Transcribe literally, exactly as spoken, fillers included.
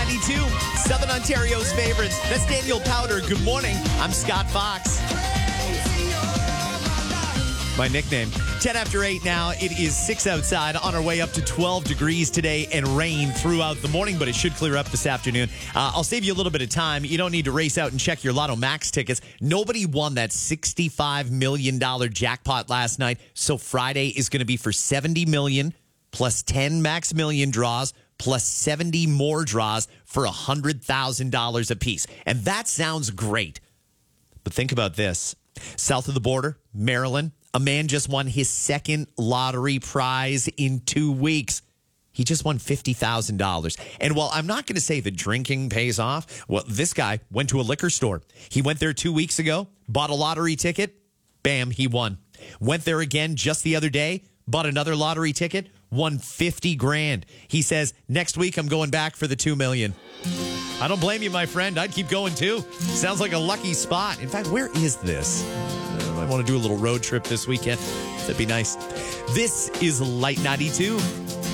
ninety-two, Southern Ontario's favorites. That's Daniel Powder. Good morning. I'm Scott Fox. My nickname. ten after eight now. It is six outside, on our way up to twelve degrees today and rain throughout the morning, but it should clear up this afternoon. Uh, I'll save you a little bit of time. You don't need to race out and check your Lotto Max tickets. Nobody won that sixty-five million dollars jackpot last night, so Friday is going to be for seventy million dollars plus ten Max Million draws plus seventy more draws for one hundred thousand dollars apiece. And that sounds great. But think about this. South of the border, Maryland, a man just won his second lottery prize in two weeks. He just won fifty thousand dollars. And while I'm not going to say the drinking pays off, well, this guy went to a liquor store. He went there two weeks ago, bought a lottery ticket. Bam, he won. Went there again just the other day, bought another lottery ticket, won fifty grand. He says, next week I'm going back for the two million. I don't blame you, my friend. I'd keep going too. Sounds like a lucky spot. In fact, where is this? I want to do a little road trip this weekend. That'd be nice. This is Light ninety-two.